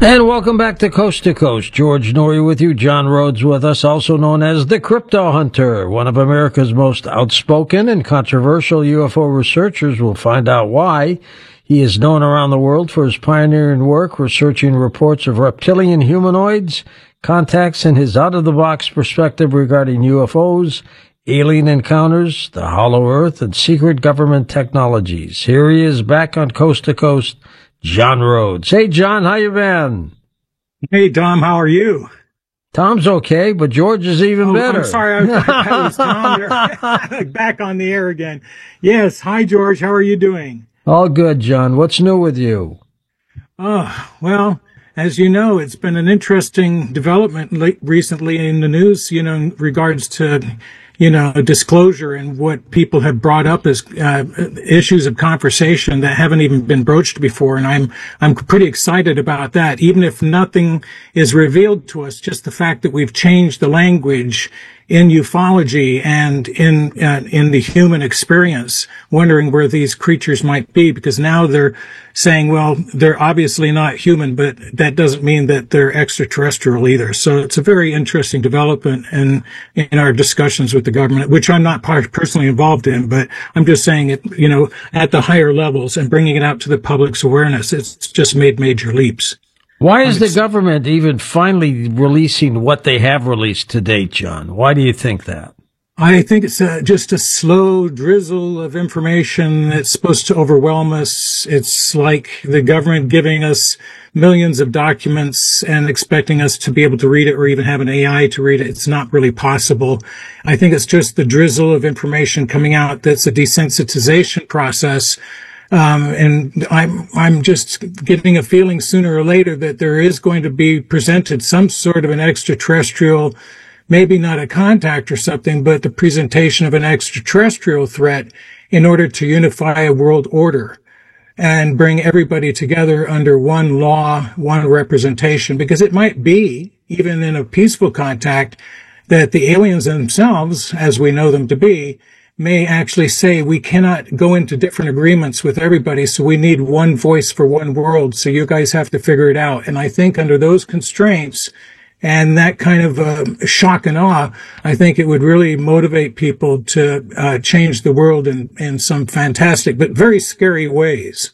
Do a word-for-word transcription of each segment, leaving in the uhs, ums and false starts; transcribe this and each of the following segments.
And welcome back to Coast to Coast. George Noory with you. John Rhodes with us, also known as the Crypto Hunter, one of America's most outspoken and controversial U F O researchers. We'll find out why. He is known around the world for his pioneering work researching reports of reptilian humanoids, contacts, and his out-of-the-box perspective regarding U F Os, alien encounters, the hollow earth, and secret government technologies. Here he is back on Coast to Coast. John Rhodes. Hey, John, how you been? Hey, Tom, how are you? Tom's okay, but George is even oh, better. I'm sorry, I, I, I was Tom there. Back on the air again. Yes, hi, George, how are you doing? All good, John. What's new with you? Oh, well, as you know, it's been an interesting development late, recently in the news, you know, in regards to, you know, disclosure and what people have brought up as uh, issues of conversation that haven't even been broached before. And I'm, I'm pretty excited about that. Even if nothing is revealed to us, just the fact that we've changed the language in ufology and in, uh, in the human experience, wondering where these creatures might be, because now they're saying, well, they're obviously not human, but that doesn't mean that they're extraterrestrial either. So it's a very interesting development in, in our discussions with the government, which I'm not personally involved in, but I'm just saying it, you know, at the higher levels and bringing it out to the public's awareness. It's just made major leaps. Why is the government even finally releasing what they have released to date, John? Why do you think that? I think it's a, just a slow drizzle of information that's supposed to overwhelm us. It's like the government giving us millions of documents and expecting us to be able to read it or even have an A I to read it. It's not really possible. I think it's just the drizzle of information coming out that's a desensitization process. Um, and I'm, I'm just getting a feeling sooner or later that there is going to be presented some sort of an extraterrestrial, maybe not a contact or something, but the presentation of an extraterrestrial threat in order to unify a world order and bring everybody together under one law, one representation, because it might be, even in a peaceful contact, that the aliens themselves, as we know them to be, may actually say we cannot go into different agreements with everybody, so we need one voice for one world, so you guys have to figure it out. And I think under those constraints and that kind of uh, shock and awe, I think it would really motivate people to uh, change the world in, in some fantastic but very scary ways.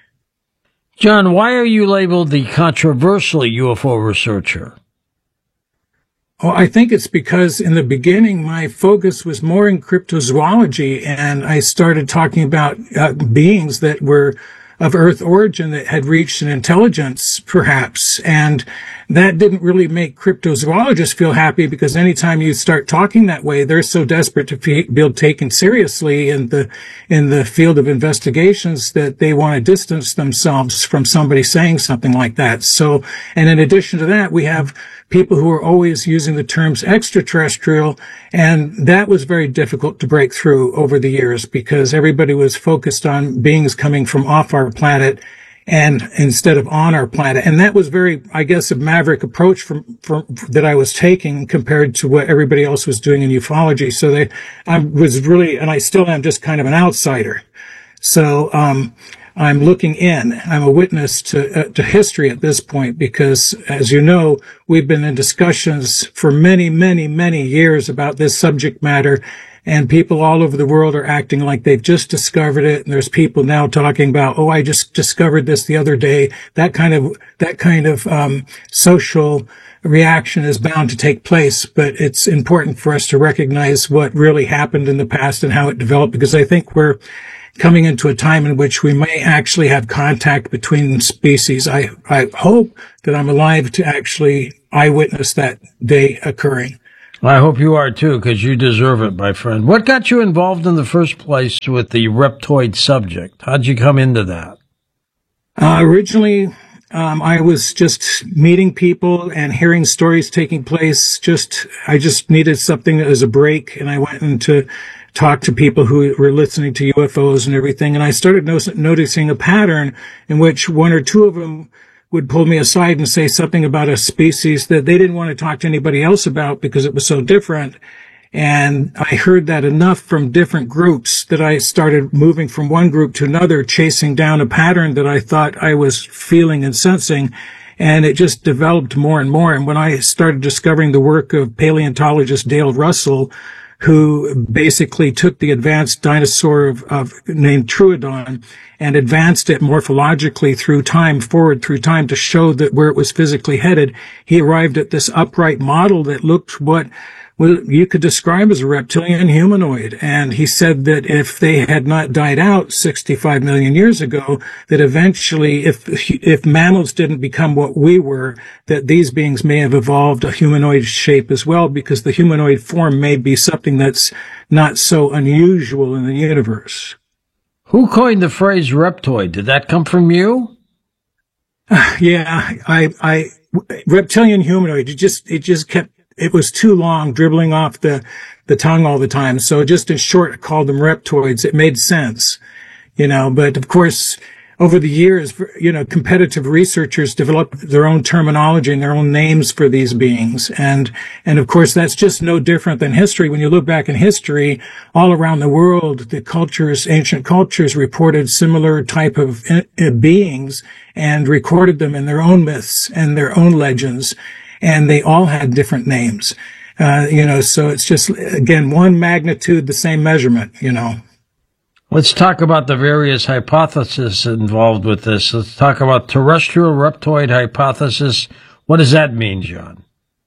John, why are you labeled the controversial U F O researcher? Oh, I think it's because in the beginning, my focus was more in cryptozoology, and I started talking about uh, beings that were of Earth origin that had reached an intelligence, perhaps. And that didn't really make cryptozoologists feel happy, because anytime you start talking that way, they're so desperate to be taken seriously in the, in the field of investigations that they want to distance themselves from somebody saying something like that. So, and in addition to that, we have people who are always using the terms extraterrestrial, and that was very difficult to break through over the years, because everybody was focused on beings coming from off our planet and instead of on our planet. And that was very, I guess, a maverick approach from, from that I was taking compared to what everybody else was doing in ufology. So they, I was really, and I still am, just kind of an outsider. So, um, I'm looking in. I'm a witness to, uh, to history at this point, because, as you know, we've been in discussions for many, many, many years about this subject matter, and people all over the world are acting like they've just discovered it. And there's people now talking about, oh, I just discovered this the other day. That kind of, that kind of, um, social reaction is bound to take place, but it's important for us to recognize what really happened in the past and how it developed, because I think we're coming into a time in which we may actually have contact between species. I, I hope that I'm alive to actually eyewitness that day occurring. I hope you are too, because you deserve it, my friend. What got you involved in the first place with the reptoid subject? How'd you come into that? Uh, originally, um, I was just meeting people and hearing stories taking place. Just, I just needed something as a break, and I went into talk to people who were listening to U F Os and everything. And I started no- noticing a pattern in which one or two of them would pull me aside and say something about a species that they didn't want to talk to anybody else about because it was so different. And I heard that enough from different groups that I started moving from one group to another, chasing down a pattern that I thought I was feeling and sensing. And it just developed more and more. And when I started discovering the work of paleontologist Dale Russell, who basically took the advanced dinosaur of, of named Troodon and advanced it morphologically through time, forward through time, to show that where it was physically headed, he arrived at this upright model that looked what well, you could describe as a reptilian humanoid. And he said that if they had not died out sixty-five million years ago, that eventually, if if mammals didn't become what we were, that these beings may have evolved a humanoid shape as well, because the humanoid form may be something that's not so unusual in the universe. Who coined the phrase reptoid? Did that come from you? Yeah, I, I, reptilian humanoid, it just, it just kept, it was too long, dribbling off the, the tongue all the time. So just in short, I called them reptoids. It made sense, you know, but of course, over the years, you know, competitive researchers developed their own terminology and their own names for these beings. And, and of course, that's just no different than history. When you look back in history, all around the world, the cultures, ancient cultures reported similar type of beings and recorded them in their own myths and their own legends. And they all had different names. Uh, you know, so it's just, again, one magnitude, the same measurement, you know. Let's talk about the various hypotheses involved with this. Let's talk about terrestrial reptoid hypothesis. What does that mean, John?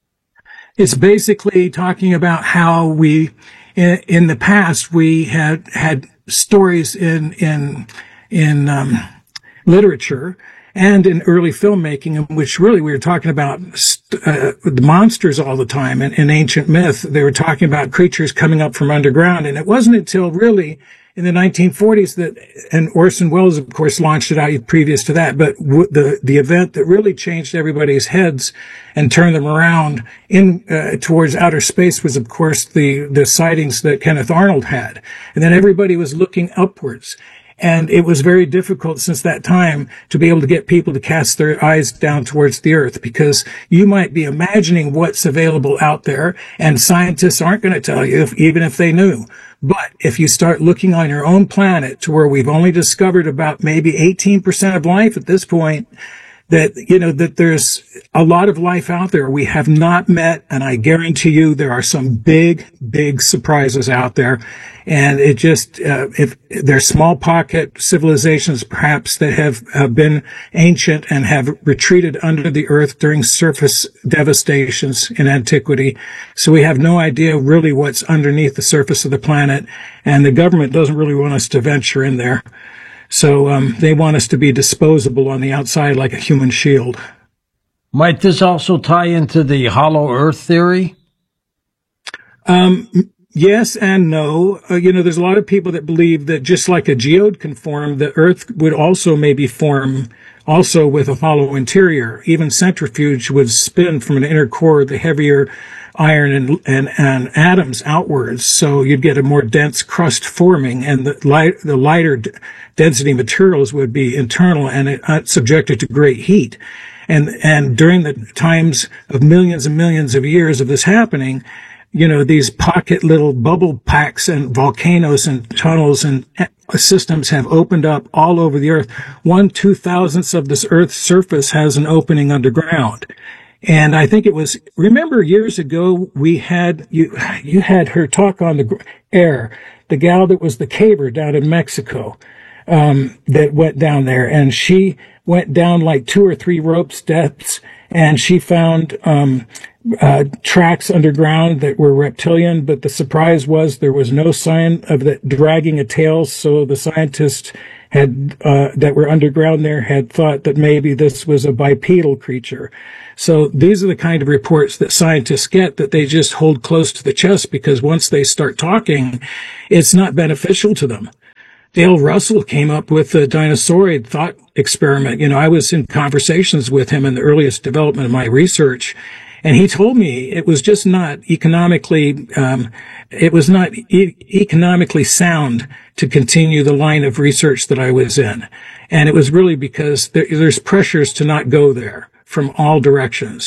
It's basically talking about how we, in, in the past, we had had stories in in in um, literature and in early filmmaking, in which really we were talking about uh, the monsters all the time. In, in ancient myth, they were talking about creatures coming up from underground, and it wasn't until really in the nineteen forties that, and Orson Welles, of course, launched it out previous to that, but w- the the event that really changed everybody's heads and turned them around in uh, towards outer space was, of course, the the sightings that Kenneth Arnold had, and then everybody was looking upwards. And it was very difficult since that time to be able to get people to cast their eyes down towards the earth, because you might be imagining what's available out there, and scientists aren't going to tell you, if, even if they knew. But if you start looking on your own planet, to where we've only discovered about maybe eighteen percent of life at this point, that, you know, that there's a lot of life out there we have not met. And I guarantee you there are some big, big surprises out there. And it just, uh, if there's small pocket civilizations perhaps that have uh, been ancient and have retreated under the earth during surface devastations in antiquity. So we have no idea really what's underneath the surface of the planet. And the government doesn't really want us to venture in there. So um, they want us to be disposable on the outside like a human shield. Might this also tie into the hollow earth theory? Um, yes and no. Uh, you know, there's a lot of people that believe that just like a geode can form, the earth would also maybe form also with a hollow interior. Even centrifuge would spin from an inner core the heavier iron and, and, and atoms outwards. So you'd get a more dense crust forming, and the light, the lighter d- density materials would be internal and it, uh, subjected to great heat. And, and during the times of millions and millions of years of this happening, you know, these pocket little bubble packs and volcanoes and tunnels and systems have opened up all over the earth. One two thousandths of this earth's surface has an opening underground. And I think it was, remember years ago, we had, you, you had her talk on the air, the gal that was the caver down in Mexico, um, that went down there, and she went down like two or three rope steps, and she found, um, uh, tracks underground that were reptilian, but the surprise was there was no sign of that dragging a tail. So the scientists had, uh, that were underground there had thought that maybe this was a bipedal creature. So these are the kind of reports that scientists get that they just hold close to the chest, because once they start talking, it's not beneficial to them. Dale Russell came up with the dinosaurid thought experiment. You know, I was in conversations with him in the earliest development of my research, and he told me it was just not economically, um, it was not e- economically sound to continue the line of research that I was in. And it was really because there, there's pressures to not go there from all directions.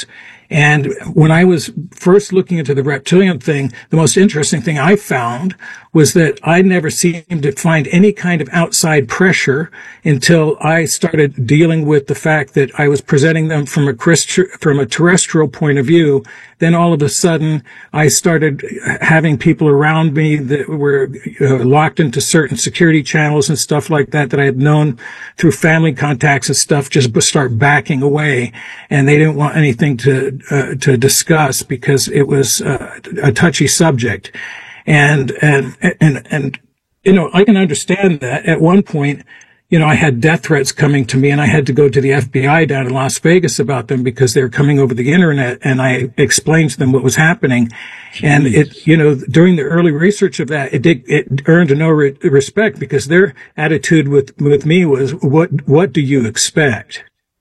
And when I was first looking into the reptilian thing, the most interesting thing I found was that I never seemed to find any kind of outside pressure until I started dealing with the fact that I was presenting them from a Christ- from a terrestrial point of view. Then all of a sudden, I started having people around me that were uh, locked into certain security channels and stuff like that that I had known through family contacts and stuff just start backing away, and they didn't want anything to uh, to discuss because it was uh, a touchy subject. And and and and you know, I can understand that. At one point, you know, I had death threats coming to me, and I had to go to the F B I down in Las Vegas about them because they were coming over the internet, and I explained to them what was happening. Jeez. And it, you know, during the early research of that, it did, it earned no re- respect because their attitude with, with me was, what, what do you expect?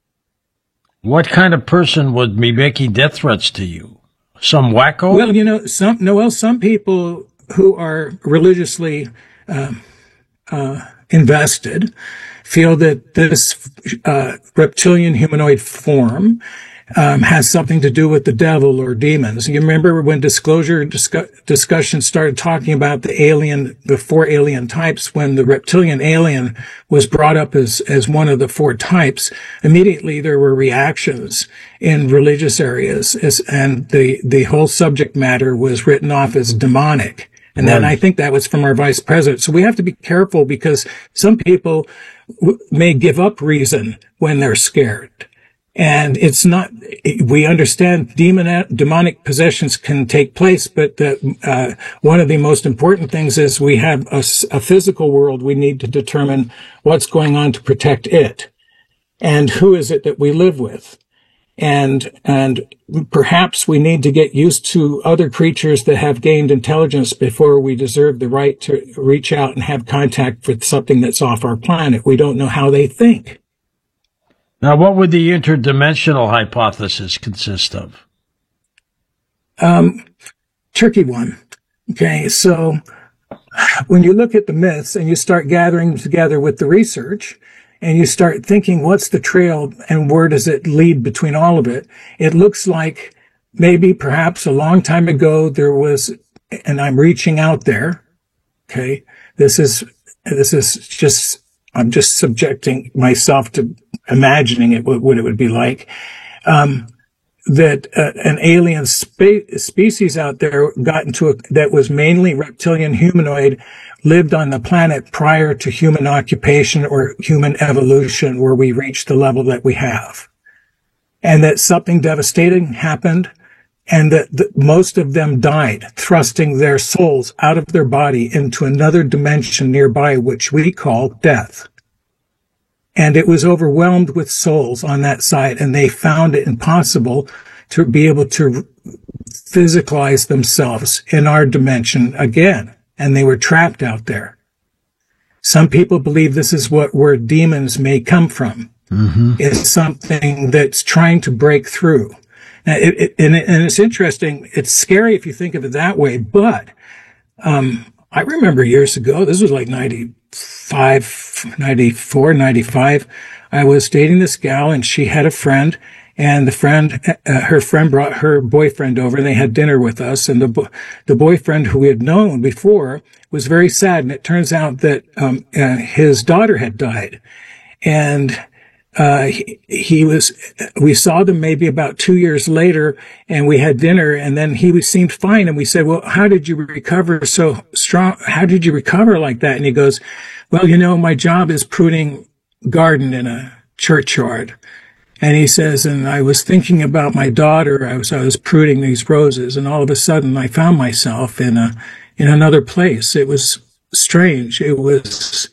What kind of person would be making death threats to you? Some wacko? Well, you know, some, no, well, some people who are religiously, um, uh, invested feel that this uh, reptilian humanoid form um, has something to do with the devil or demons. You remember when disclosure discu- discussion started talking about the alien, the four alien types, when the reptilian alien was brought up as, as one of the four types, immediately there were reactions in religious areas, as, and the, the whole subject matter was written off as demonic. And then I think that was from our vice president. So we have to be careful because some people w- may give up reason when they're scared. And it's not, we understand demon, demonic possessions can take place, but the, uh, one of the most important things is we have a, a physical world. We need to determine what's going on to protect it. And who is it that we live with? And, and perhaps we need to get used to other creatures that have gained intelligence before we deserve the right to reach out and have contact with something that's off our planet. We don't know how they think. Now, what would the interdimensional hypothesis consist of? Um, tricky one. Okay. So when you look at the myths and you start gathering together with the research, and you start thinking, what's the trail and where does it lead between all of it? It looks like maybe perhaps a long time ago there was, and I'm reaching out there. Okay. This is, this is just, I'm just subjecting myself to imagining it, what, what it would be like. Um, that uh, an alien spe- species out there got into a, that was mainly reptilian humanoid, lived on the planet prior to human occupation or human evolution where we reached the level that we have. And that something devastating happened and that the, most of them died, thrusting their souls out of their body into another dimension nearby, which we call death. And it was overwhelmed with souls on that side, and they found it impossible to be able to physicalize themselves in our dimension again. And they were trapped out there. Some people believe this is what where demons may come from. Mm-hmm. It's something that's trying to break through. Now, it, it, and, it, and it's interesting. It's scary if you think of it that way. But um, I remember years ago, this was like ninety-five, ninety-four, ninety-five. I was dating this gal, and she had a friend. And the friend, uh, her friend brought her boyfriend over and they had dinner with us. And the, bo- the boyfriend who we had known before was very sad. And it turns out that, um, uh, his daughter had died. And, uh, he, he was, we saw them maybe about two years later and we had dinner and then he was, seemed fine. And we said, well, how did you recover so strong? How did you recover like that? And he goes, well, you know, my job is pruning garden in a churchyard. And he says, and I was thinking about my daughter. I was, I was pruning these roses and all of a sudden I found myself in a, in another place. It was strange. It was,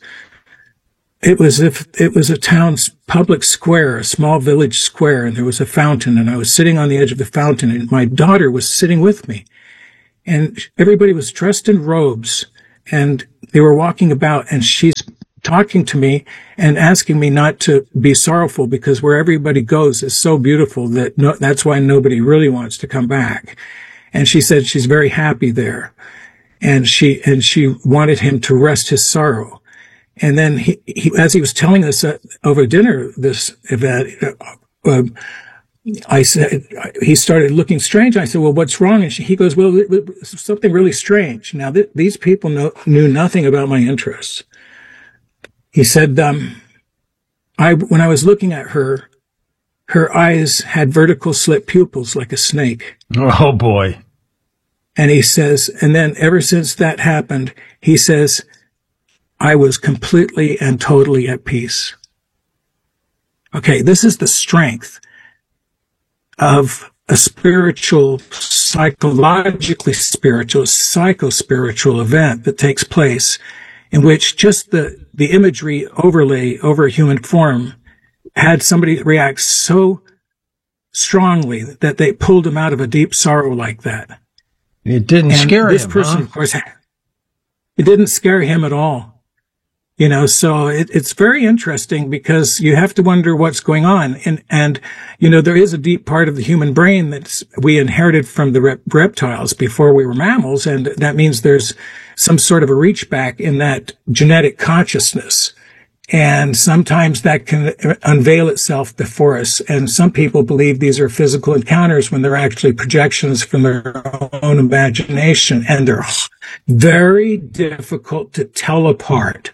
it was if it was a town's public square, a small village square, and there was a fountain and I was sitting on the edge of the fountain and my daughter was sitting with me and everybody was dressed in robes and they were walking about and she's talking to me and asking me not to be sorrowful because where everybody goes is so beautiful that no, that's why nobody really wants to come back. And she said she's very happy there. And she, and she wanted him to rest his sorrow. And then he, he as he was telling us uh, over dinner, this event, uh, uh, I said, he started looking strange. I said, well, what's wrong? And she, he goes, well, it's something really strange. Now, th- these people know, knew nothing about my interests. He said, um, I, when I was looking at her, her eyes had vertical slit pupils like a snake. Oh, boy. And he says, and then ever since that happened, he says, I was completely and totally at peace. Okay, this is the strength of a spiritual, psychologically spiritual, psycho-spiritual event that takes place in which just the, the imagery overlay over a human form had somebody react so strongly that they pulled him out of a deep sorrow like that. It didn't and scare this him, person, huh? of course, it didn't scare him at all. You know, so it, it's very interesting because you have to wonder what's going on. And, and, you know, there is a deep part of the human brain that we inherited from the rep- reptiles before we were mammals. And that means there's some sort of a reach back in that genetic consciousness. And sometimes that can unveil itself before us. And some people believe these are physical encounters when they're actually projections from their own imagination. And they're very difficult to tell apart,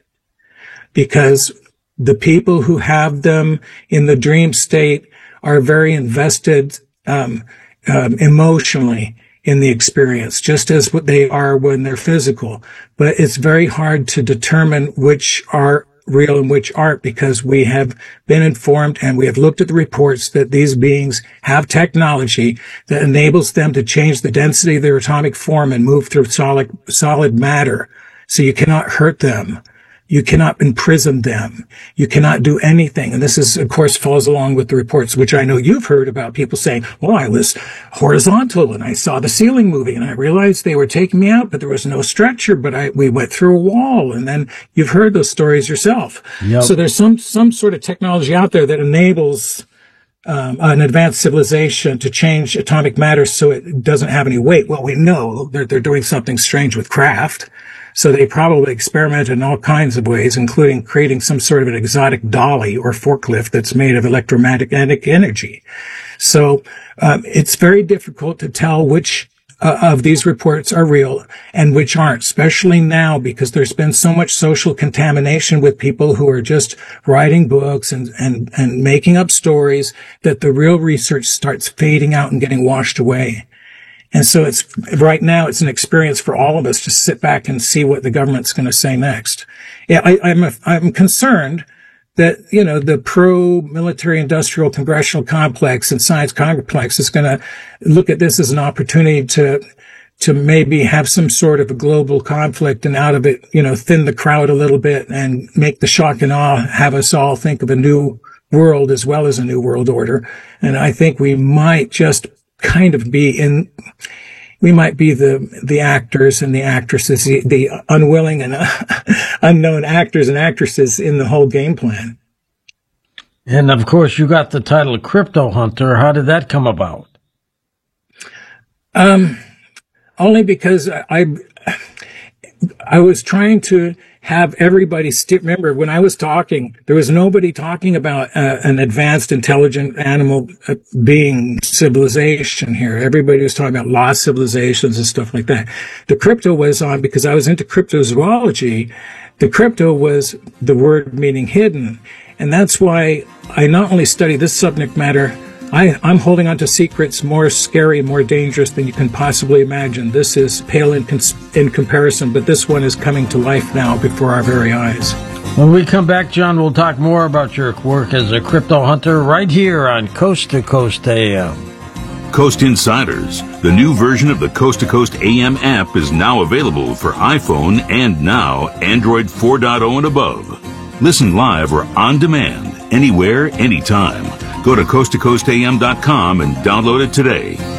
because the people who have them in the dream state are very invested um, um, emotionally in the experience, just as what they are when they're physical. But it's very hard to determine which are real and which aren't, because we have been informed and we have looked at the reports that these beings have technology that enables them to change the density of their atomic form and move through solid, solid matter. So you cannot hurt them. You cannot imprison them. You cannot do anything. And this is, of course, falls along with the reports, which I know you've heard about, people saying, well, I was horizontal and I saw the ceiling moving and I realized they were taking me out, but there was no structure, but I, we went through a wall. And then you've heard those stories yourself. Yep. So there's some, some sort of technology out there that enables Um, an advanced civilization to change atomic matter so it doesn't have any weight. Well, we know they're, they're doing something strange with craft. So they probably experimented in all kinds of ways, including creating some sort of an exotic dolly or forklift that's made of electromagnetic energy. So um, it's very difficult to tell which uh, of these reports are real and which aren't, especially now because there's been so much social contamination with people who are just writing books and, and, and making up stories that the real research starts fading out and getting washed away. And so it's right now it's an experience for all of us to sit back and see what the government's going to say next. Yeah, I, I'm a, I'm concerned that, you know, the pro-military industrial congressional complex and science complex is going to look at this as an opportunity to to maybe have some sort of a global conflict and out of it, you know, thin the crowd a little bit and make the shock and awe, have us all think of a new world as well as a new world order. And I think we might just kind of be in, we might be the, the actors and the actresses, the, the unwilling and uh, unknown actors and actresses in the whole game plan. And of course, you got the title Crypto Hunter. How did that come about? Um, only because I, I, I was trying to have everybody st- remember when I was talking, there was nobody talking about uh, an advanced intelligent animal uh, being civilization here. Everybody was talking about lost civilizations and stuff like that. The crypto was on because I was into cryptozoology. The crypto was the word meaning hidden. And that's why I not only study this subject matter, I, I'm holding on to secrets more scary, more dangerous than you can possibly imagine. This is pale in, cons- in comparison, but this one is coming to life now before our very eyes. When we come back, John, we'll talk more about your work as a crypto hunter right here on Coast to Coast A M. Coast Insiders, the new version of the Coast to Coast A M app, is now available for iPhone and now Android four point oh and above. Listen live or on demand, anywhere, anytime. Go to coast to coast a m dot com and download it today.